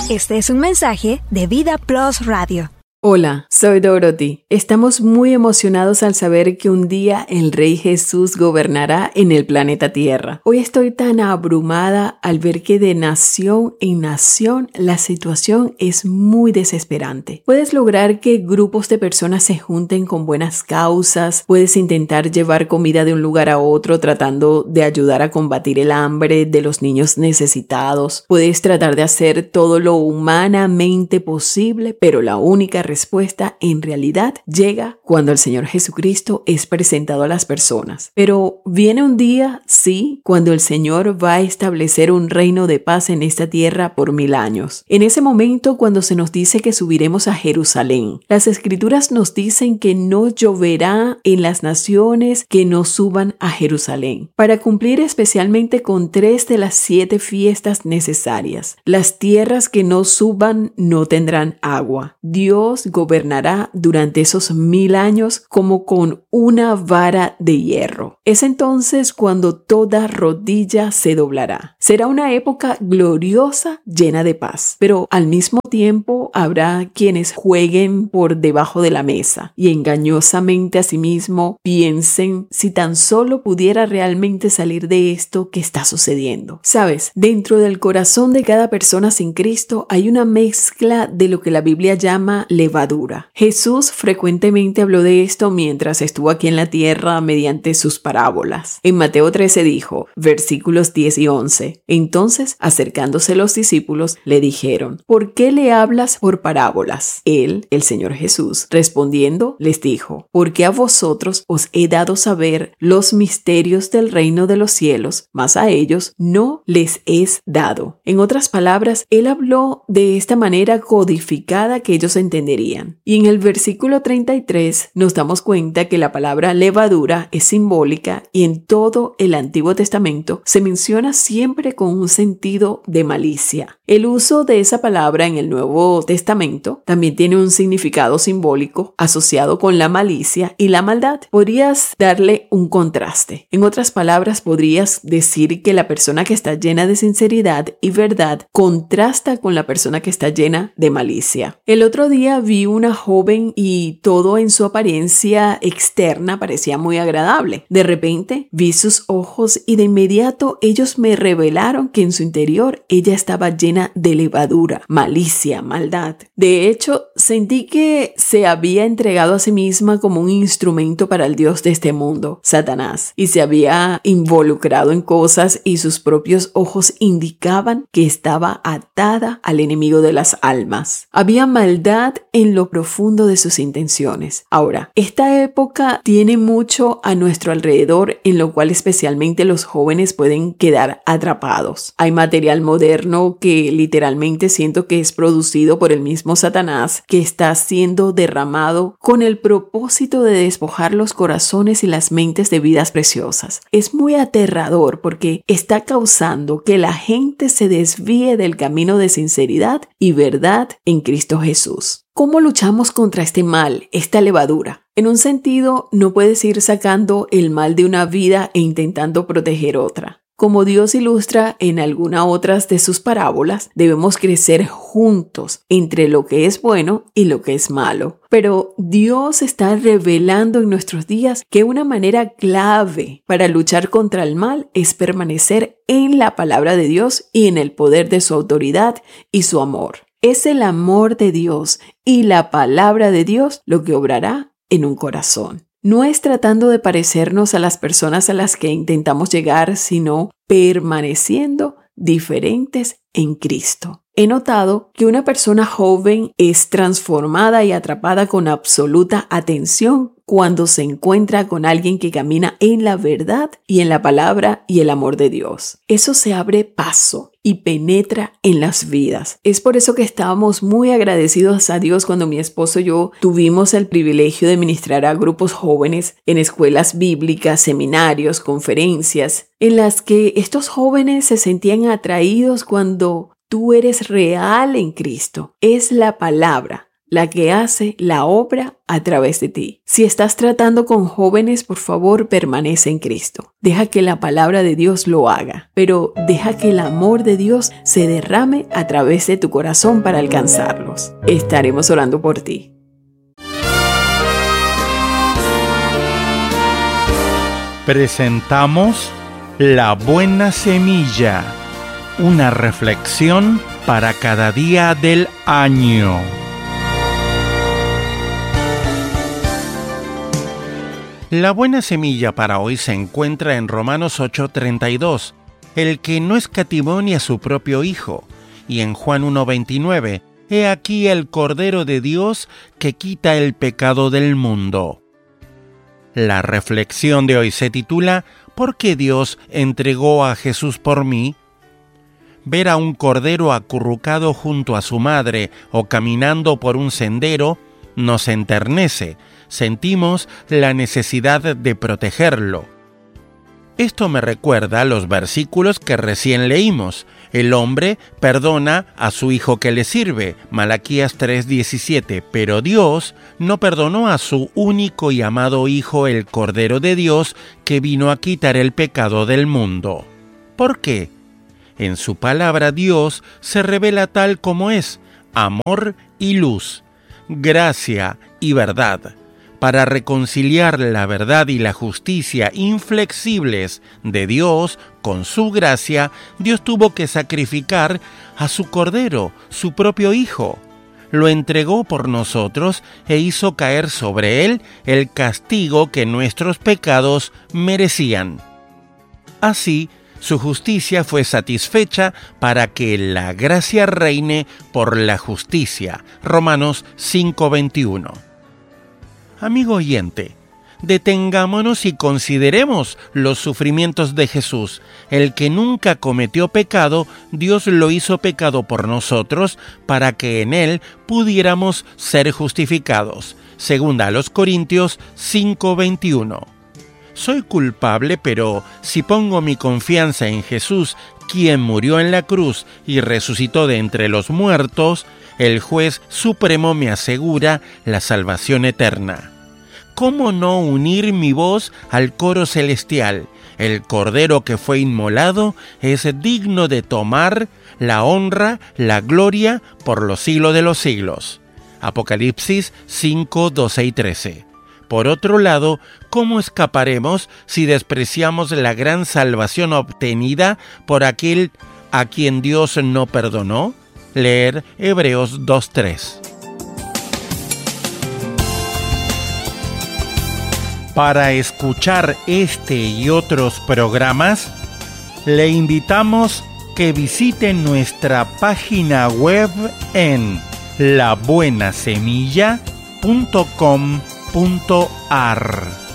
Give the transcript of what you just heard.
Este es un mensaje de Vida Plus Radio. Hola, soy Dorothy. Estamos muy emocionados al saber que un día el Rey Jesús gobernará en el planeta Tierra. Hoy estoy tan abrumada al ver que de nación en nación la situación es muy desesperante. Puedes lograr que grupos de personas se junten con buenas causas, puedes intentar llevar comida de un lugar a otro tratando de ayudar a combatir el hambre de los niños necesitados, puedes tratar de hacer todo lo humanamente posible, pero la única respuesta en realidad llega cuando el Señor Jesucristo es presentado a las personas. Pero viene un día, sí, cuando el Señor va a establecer un reino de paz en esta tierra por 1000 años. En ese momento, cuando se nos dice que subiremos a Jerusalén, las Escrituras nos dicen que no lloverá en las naciones que no suban a Jerusalén, para cumplir especialmente con 3 de las 7 fiestas necesarias. Las tierras que no suban no tendrán agua. Dios gobernará durante esos 1000 años como con una vara de hierro. Es entonces cuando toda rodilla se doblará. Será una época gloriosa, llena de paz, pero al mismo tiempo habrá quienes jueguen por debajo de la mesa y engañosamente a sí mismo piensen si tan solo pudiera realmente salir de esto que está sucediendo. Sabes, dentro del corazón de cada persona sin Cristo hay una mezcla de lo que la Biblia llama levadura. Jesús frecuentemente habló de esto mientras estuvo aquí en la tierra mediante sus parábolas. En Mateo 13 dijo, versículos 10 y 11, entonces, acercándose los discípulos, le dijeron, ¿por qué le hablas por parábolas? Él, el Señor Jesús, respondiendo, les dijo, porque a vosotros os he dado saber los misterios del reino de los cielos, mas a ellos no les es dado. En otras palabras, él habló de esta manera codificada que ellos entenderían. Y en el versículo 33 nos damos cuenta que la palabra levadura es simbólica y en todo el Antiguo Testamento se menciona siempre con un sentido de malicia. El uso de esa palabra en el Nuevo Testamento también tiene un significado simbólico asociado con la malicia y la maldad. Podrías darle un contraste. En otras palabras, podrías decir que la persona que está llena de sinceridad y verdad contrasta con la persona que está llena de malicia. El otro día vi una joven y todo en su apariencia externa parecía muy agradable. De repente vi sus ojos y de inmediato ellos me revelaron que en su interior ella estaba llena de levadura, malicia, maldad. De hecho, sentí que se había entregado a sí misma como un instrumento para el Dios de este mundo, Satanás, y se había involucrado en cosas y sus propios ojos indicaban que estaba atada al enemigo de las almas. Había maldad en lo profundo de sus intenciones. Ahora, esta época tiene mucho a nuestro alrededor en lo cual especialmente los jóvenes pueden quedar atrapados. Hay material moderno que literalmente siento que es producido por el mismo Satanás que está siendo derramado con el propósito de despojar los corazones y las mentes de vidas preciosas. Es muy aterrador porque está causando que la gente se desvíe del camino de sinceridad y verdad en Cristo Jesús. ¿Cómo luchamos contra este mal, esta levadura? En un sentido, no puedes ir sacando el mal de una vida e intentando proteger otra. Como Dios ilustra en alguna otras de sus parábolas, debemos crecer juntos entre lo que es bueno y lo que es malo. Pero Dios está revelando en nuestros días que una manera clave para luchar contra el mal es permanecer en la palabra de Dios y en el poder de su autoridad y su amor. Es el amor de Dios y la palabra de Dios lo que obrará en un corazón. No es tratando de parecernos a las personas a las que intentamos llegar, sino permaneciendo diferentes en Cristo. He notado que una persona joven es transformada y atrapada con absoluta atención cuando se encuentra con alguien que camina en la verdad y en la palabra y el amor de Dios. Eso se abre paso y penetra en las vidas. Es por eso que estábamos muy agradecidos a Dios cuando mi esposo y yo tuvimos el privilegio de ministrar a grupos jóvenes en escuelas bíblicas, seminarios, conferencias, en las que estos jóvenes se sentían atraídos cuando tú eres real en Cristo. Es la palabra la que hace la obra a través de ti. Si estás tratando con jóvenes, por favor, permanece en Cristo. Deja que la palabra de Dios lo haga, pero deja que el amor de Dios se derrame a través de tu corazón para alcanzarlos. Estaremos orando por ti. Presentamos La Buena Semilla, una reflexión para cada día del año. La buena semilla para hoy se encuentra en Romanos 8:32, el que no escatimó ni a su propio Hijo, y en Juan 1:29, he aquí el Cordero de Dios que quita el pecado del mundo. La reflexión de hoy se titula ¿Por qué Dios entregó a Jesús por mí? Ver a un cordero acurrucado junto a su madre o caminando por un sendero nos enternece. Sentimos la necesidad de protegerlo. Esto me recuerda a los versículos que recién leímos. El hombre perdona a su hijo que le sirve, Malaquías 3:17, pero Dios no perdonó a su único y amado Hijo, el Cordero de Dios, que vino a quitar el pecado del mundo. ¿Por qué? En su palabra Dios se revela tal como es, amor y luz, gracia y verdad. Para reconciliar la verdad y la justicia inflexibles de Dios con su gracia, Dios tuvo que sacrificar a su Cordero, su propio Hijo. Lo entregó por nosotros e hizo caer sobre él el castigo que nuestros pecados merecían. Así, su justicia fue satisfecha para que la gracia reine por la justicia. Romanos 5:21. Amigo oyente, detengámonos y consideremos los sufrimientos de Jesús. El que nunca cometió pecado, Dios lo hizo pecado por nosotros para que en él pudiéramos ser justificados. Segunda a los Corintios 5:21. Soy culpable, pero si pongo mi confianza en Jesús, quien murió en la cruz y resucitó de entre los muertos, el juez supremo me asegura la salvación eterna. ¿Cómo no unir mi voz al coro celestial? El Cordero que fue inmolado es digno de tomar la honra, la gloria por los siglos de los siglos. Apocalipsis 5:12 y 13. Por otro lado, ¿cómo escaparemos si despreciamos la gran salvación obtenida por aquel a quien Dios no perdonó? Leer Hebreos 2:3. Para escuchar este y otros programas, le invitamos que visite nuestra página web en labuenasemilla.com.ar.